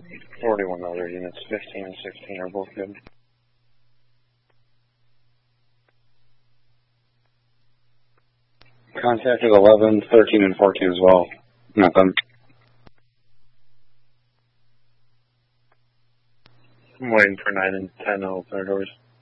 41 other units, 15 and 16 are both good. Contacted 11, 13, and 14 as well. Nothing. I'm waiting for 9 and 10 to open their doors.